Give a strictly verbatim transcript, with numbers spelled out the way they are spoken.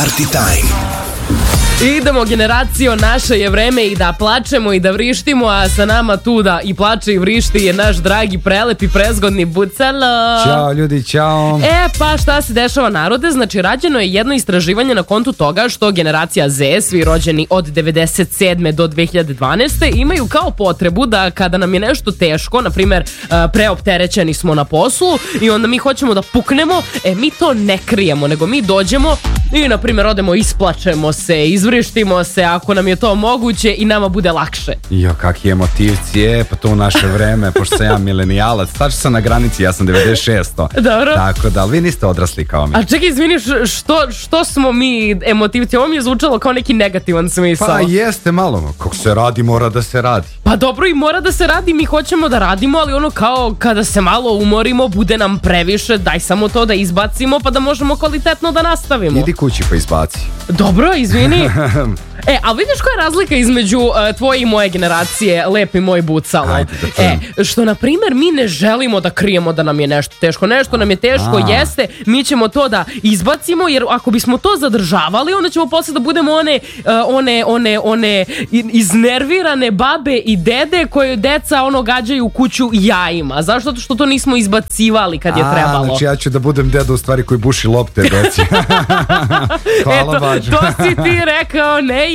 Party Time. Idemo generacijo, naše je vreme i da plačemo i da vrištimo, a sa nama tu da i plače i vrišti je naš dragi, prelepi, prezgodni Bucalo. Ćao ljudi, ćao. E pa šta se dešava narode, znači rađeno je jedno istraživanje na kontu toga što generacija Z, svi rođeni od devedeset sedme do dve hiljade dvanaeste imaju kao potrebu da kada nam je nešto teško, na primjer preopterećeni smo na poslu i onda mi hoćemo da puknemo, e mi to ne krijemo, nego mi dođemo i na primjer odemo, isplačemo se, izvrištimo se ako nam je to moguće i nama bude lakše. Jo, kakvi emotivci je, pa to u naše vreme, pošto sam ja milenijalac, tačno sam na granici, ja sam devedeset šesto. Dobro. Tako da, ali vi niste odrasli kao mi. A čekaj, izvini, što, što smo mi emotivci? Ovo mi je zvučalo kao neki negativan smisao. Pa jeste malo, kako se radi, mora da se radi. Pa dobro, i mora da se radi, mi hoćemo da radimo, ali ono kao kada se malo umorimo, bude nam previše, daj samo to da izbacimo pa da možemo kvalitetno da nastavimo. Idi kući pa izbaci. Dobro, izvini. E, a vidiš koja je razlika između uh, tvoje i moje generacije, lepi moj Bucalo? Ajde da čujem. E, što na primjer mi ne želimo da krijemo da nam je nešto teško. Nešto nam je teško, a. jeste, mi ćemo to da izbacimo, jer ako bismo to zadržavali, onda ćemo posle da budemo one, uh, one, one, one iznervirane babe i dede koje deca ono gađaju u kuću jajima. Zašto? Zato što to nismo izbacivali kad je a, trebalo. Znači ja ću da budem deda u stvari koji buši lopte deci. Hvala, Eto, bađo. to si ti rekao, ne